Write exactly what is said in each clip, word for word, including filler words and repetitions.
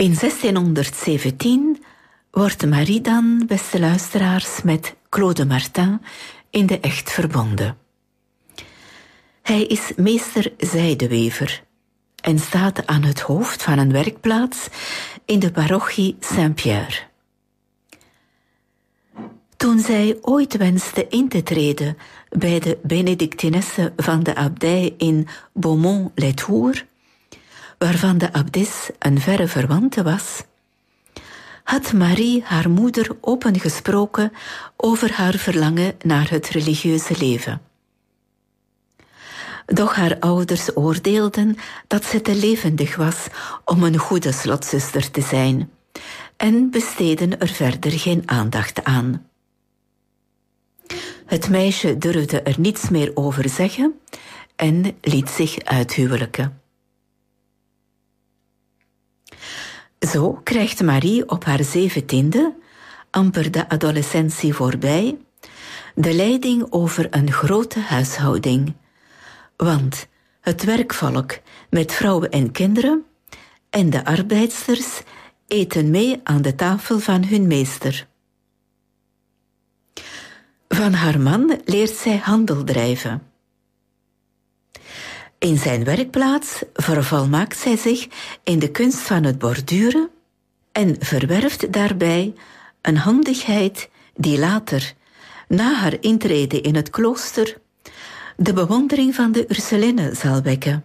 In zestienhonderdzeventien wordt Marie dan, beste luisteraars, met Claude Martin in de echt verbonden. Hij is meester zijdewever en staat aan het hoofd van een werkplaats in de parochie Saint-Pierre. Toen zij ooit wenste in te treden bij de Benedictinessen van de abdij in Beaumont-les-Tours, waarvan de abdis een verre verwante was, had Marie haar moeder opengesproken over haar verlangen naar het religieuze leven. Doch haar ouders oordeelden dat ze te levendig was om een goede slotzuster te zijn en besteden er verder geen aandacht aan. Het meisje durfde er niets meer over zeggen en liet zich uithuwelijken. Zo krijgt Marie op haar zeventiende, amper de adolescentie voorbij, de leiding over een grote huishouding. Want het werkvolk met vrouwen en kinderen en de arbeidsters eten mee aan de tafel van hun meester. Van haar man leert zij handel drijven. In zijn werkplaats vervolmaakt zij zich in de kunst van het borduren en verwerft daarbij een handigheid die later, na haar intrede in het klooster, de bewondering van de Ursulinnen zal wekken.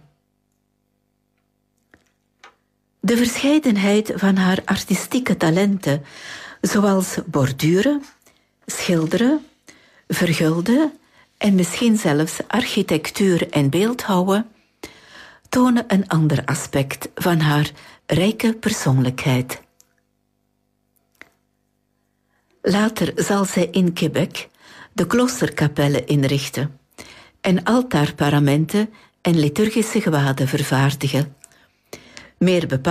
De verscheidenheid van haar artistieke talenten, zoals borduren, schilderen, vergulden en misschien zelfs architectuur en beeldhouwen, tonen een ander aspect van haar rijke persoonlijkheid. Later zal zij in Quebec de kloosterkapellen inrichten en altaarparamenten en liturgische gewaden vervaardigen. Meer bepaald